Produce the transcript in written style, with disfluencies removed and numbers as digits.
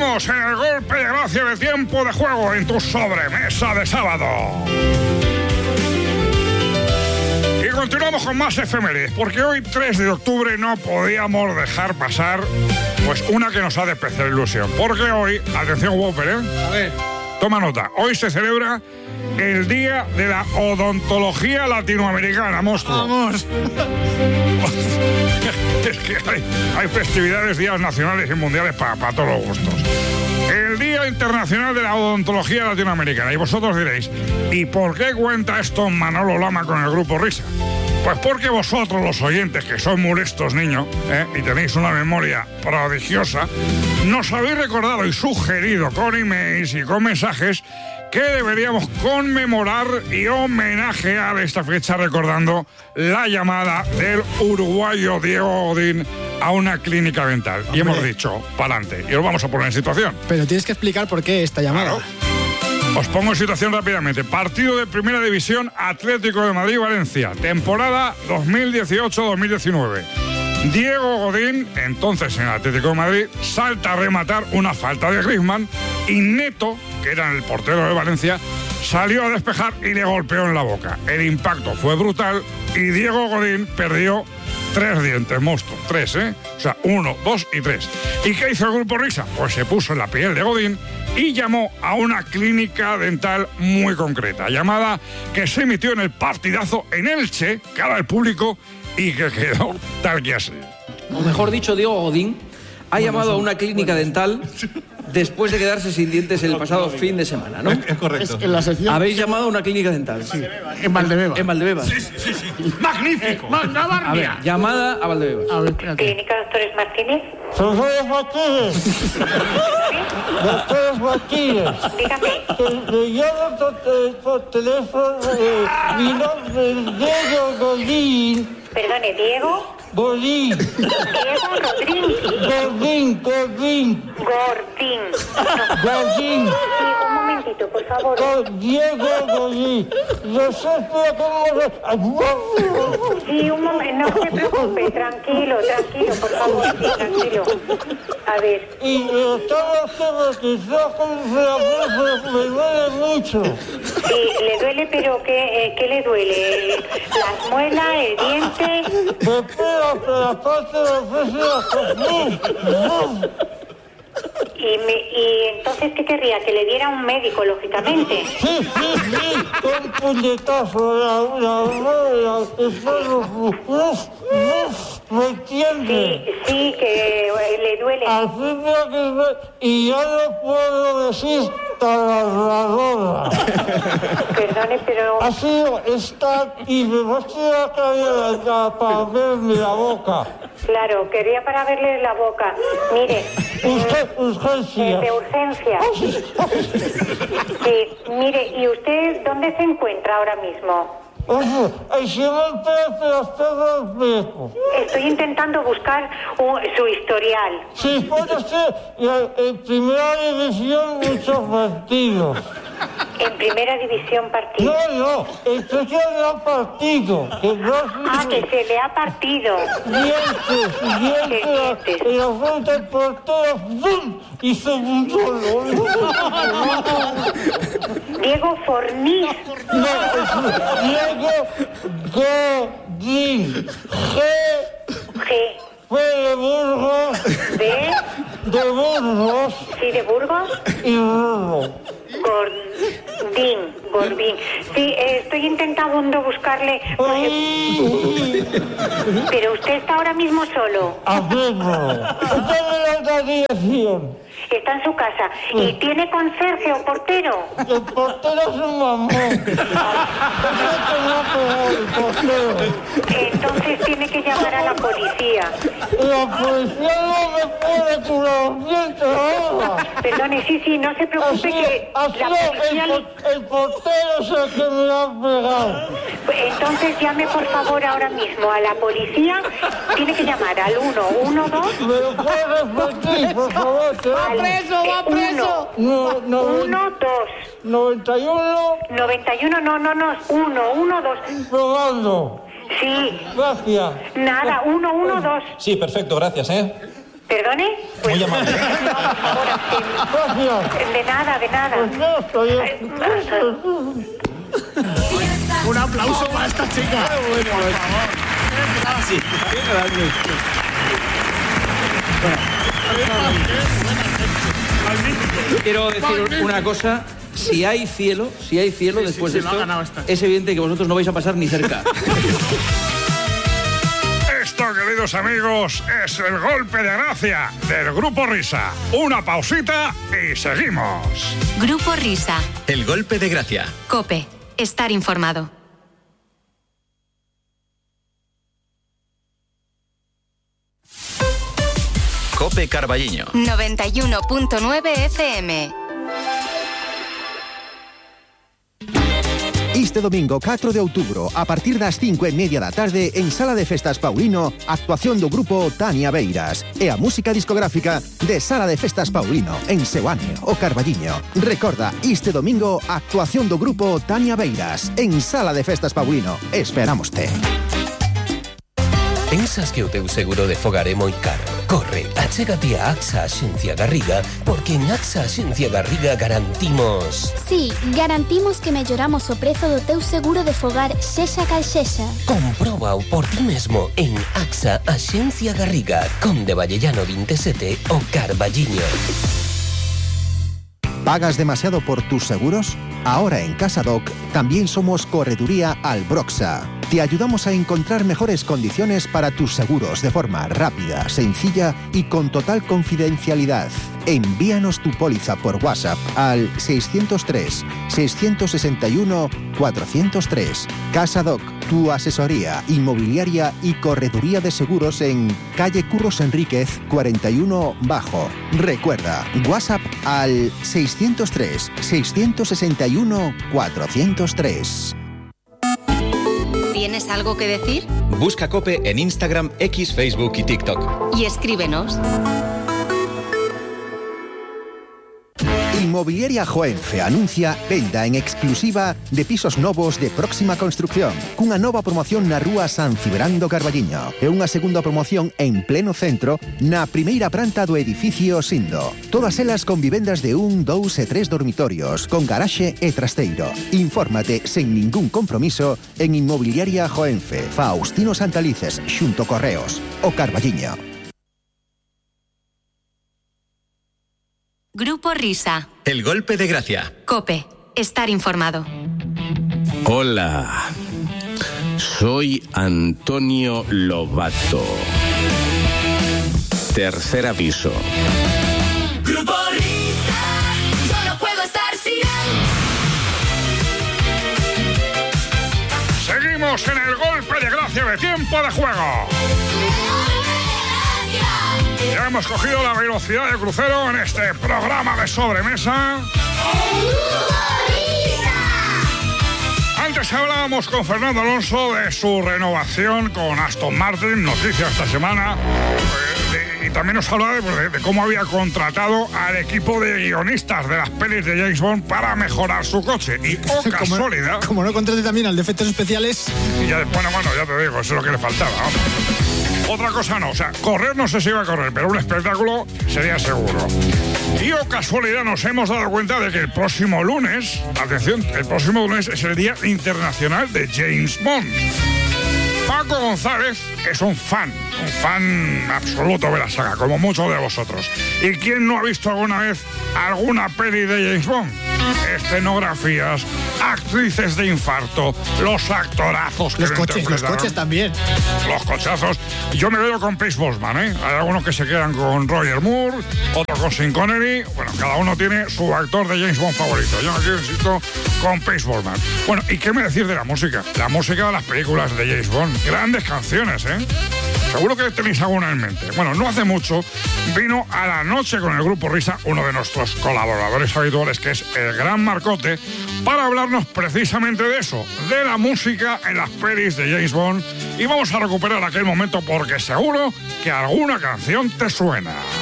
Entramos en el golpe de gracia de tiempo de juego en tu sobremesa de sábado. Y continuamos con más efemérides, porque hoy, 3 de octubre, no podíamos dejar pasar pues una que nos ha de especial ilusión. Porque hoy, atención, Whopper, A ver. toma nota, hoy se celebra el Día de la Odontología Latinoamericana, monstruo. Vamos. Es que hay festividades, días nacionales y mundiales para todos los gustos. El Día Internacional de la Odontología Latinoamericana. Y vosotros diréis, ¿y por qué cuenta esto Manolo Lama con el Grupo Risa? Pues porque vosotros, los oyentes, que sois muy listos, niño, y tenéis una memoria prodigiosa, nos habéis recordado y sugerido con emails y con mensajes que deberíamos conmemorar y homenajear esta fecha recordando la llamada del uruguayo Diego Godín a una clínica dental. Y hemos dicho, pa'lante, y os vamos a poner en situación. Pero tienes que explicar por qué esta llamada. Claro. Os pongo en situación rápidamente. Partido de Primera División, Atlético de Madrid-Valencia, temporada 2018-2019. Diego Godín, entonces en el Atlético de Madrid, salta a rematar una falta de Griezmann y Neto, que era el portero de Valencia, salió a despejar y le golpeó en la boca. El impacto fue brutal y Diego Godín perdió 3 dientes, monstruo. 3, ¿eh? O sea, 1, 2 y 3. ¿Y qué hizo el Grupo Risa? Pues se puso en la piel de Godín y llamó a una clínica dental muy concreta, llamada que se emitió en el partidazo en Elche, cara al público, y que quedó tal que así. O mejor dicho, Diego Godín ha llamado a una clínica dental después de quedarse sin dientes el pasado fin de semana, ¿no? Es correcto. En la sección. ¿Habéis llamado a una clínica dental? Sí. En Valdebebas. En Valdebebas. Sí. ¡Magnífico! A ver, llamada a Valdebebas. A ver, espérate. Clínica Doctores Martínez. Doctores Martínez. Doctores Martínez. Dígame. Le llamo por teléfono. Mi nombre es Diego Godín. Perdone, Diego. Godín. Diego Rodrín. Gordín. Gordín. Gordín. Sí, un momentito, por favor. Diego Godín. No sé cómo... Sí, un momento, no se preocupe, tranquilo, por favor, sí, tranquilo. A ver. Y estamos todos que me duele mucho. Sí, le duele, pero ¿qué le duele? ¿Las muelas, el diente? Me pega por la parte de la Y entonces, ¿qué querría? Que le diera un médico, lógicamente. Sí, un puñetazo, ¿me entiende? Sí, que le duele. Al fin y ya no puedo decir taladradora. Perdone, pero... Ha sido esta y me va a tirar caída para verme la boca. Claro, quería para verle la boca. Mire... Urgencia. De urgencia. Sí, mire, ¿y usted dónde se encuentra ahora mismo? Estoy intentando buscar su historial. Sí, puede ser. En primera división muchos partidos. En primera división partido. No, esto se le ha partido. Que se le ha partido. Dientes. Y la frente del portero, ¡bum! Hizo un gol. Diego Fornís. No, Diego Godín. G. Fue de Burgos. De Burgos. Sí, de Burgos. Y Burgos. Gordín. Sí, estoy intentando buscarle... Pero usted está ahora mismo solo. Está en la dirección. Está en su casa. ¿Y tiene conserje o portero? El portero es un mamón. Entonces tiene que llamar a la policía. La policía no me puede curar los dientes ahora. Perdone, sí, no se preocupe que la policía... El portero es el que me ha pegado. Entonces llame por favor ahora mismo a la policía. Tiene que llamar al 112. ¿Me lo puedes repetir, por favor? Va preso. 112. 91. 91, no. 112. Probando. Sí. Gracias. Nada, 112. Sí, perfecto, gracias, ¿eh? ¿Perdone? Pues, Muy amable. ahora sí. Gracias. De nada, de nada. Pues no, estoy... Un aplauso para esta chica. Por favor. Quiero decir una cosa. Si hay cielo después de lo ha esto, ganado esta. es evidente que vosotros no vais a pasar ni cerca. Esto, queridos amigos, es el golpe de gracia del Grupo Risa. Una pausita y seguimos. Grupo Risa. El golpe de gracia. COPE. Estar informado. COPE Carballiño. 91.9 FM. Este domingo 4 de outubro, a partir das 5:30 da tarde, en Sala de Festas Paulino, actuación do grupo Tania Beiras e a música discográfica de Sala de Festas Paulino, en Seoane, o Carballiño. Recorda, este domingo, actuación do grupo Tania Beiras, en Sala de Festas Paulino. Esperámoste. Pensas que o teu seguro de fogar é moi caro? Corre, achégate a AXA Axencia Garriga, porque en AXA Axencia Garriga garantimos... Sí, garantimos que melloramos o prezo do teu seguro de fogar sexa cal sexa. Compróbao por ti mesmo en AXA Axencia Garriga, Conde Vallellano 27 o Carballiño. ¿Pagas demasiado por tus seguros? Ahora en Casadoc también somos Correduría Albroxa. Te ayudamos a encontrar mejores condiciones para tus seguros de forma rápida, sencilla y con total confidencialidad. Envíanos tu póliza por WhatsApp al 603-661-403. Casadoc, tu asesoría inmobiliaria y correduría de seguros en calle Curros Enríquez 41 Bajo. Recuerda, WhatsApp al 603-661-403. ¿Tienes algo que decir? Busca COPE en Instagram, X, Facebook y TikTok. Y escríbenos. Inmobiliaria Joenfe anuncia venda en exclusiva de pisos novos de próxima construcción, cunha nova promoción na rúa San Cibrán do Carballiño e unha segunda promoción en pleno centro na primeira planta do edificio Sindo. Todas elas con vivendas de 1, 2 e 3 dormitorios, con garaxe e trasteiro. Infórmate sen ningún compromiso en Inmobiliaria Joenfe, Faustino Santalices, xunto Correos, o Carballiño. Grupo Risa. El golpe de gracia. COPE. Estar informado. Hola, soy Antonio Lobato. Tercer aviso. Grupo Risa, yo no puedo estar sin él. Seguimos en el golpe de gracia de tiempo de juego. Ya hemos cogido la velocidad de crucero en este programa de sobremesa. Antes hablábamos con Fernando Alonso de su renovación con Aston Martin, noticias esta semana. Y también nos hablaba de cómo había contratado al equipo de guionistas de las pelis de James Bond para mejorar su coche. Y, casualidad... Como no contrate también al de efectos especiales... Y ya, bueno, ya te digo, eso es lo que le faltaba, ¿no? Otra cosa no, o sea, correr no sé si iba a correr, pero un espectáculo sería seguro. Y casualidad nos hemos dado cuenta de que el próximo lunes, atención, el próximo lunes es el Día Internacional de James Bond. Paco González es un fan absoluto de la saga, como muchos de vosotros. ¿Y quién no ha visto alguna vez alguna peli de James Bond? Escenografías, actrices de infarto, los actorazos que los coches también. Los cochazos. Yo me quedo con Pierce Brosnan, ¿eh? Hay algunos que se quedan con Roger Moore, otros con Sean Connery. Bueno, cada uno tiene su actor de James Bond favorito. Yo aquí insisto con Pierce Brosnan. Bueno, ¿y qué me decir de la música? La música de las películas de James Bond. Grandes canciones, ¿eh? Seguro que tenéis alguna en mente. Bueno, no hace mucho vino a la noche con el Grupo Risa uno de nuestros colaboradores habituales, que es el Gran Marcote, para hablarnos precisamente de eso, de la música en las pelis de James Bond. Y vamos a recuperar aquel momento porque seguro que alguna canción te suena.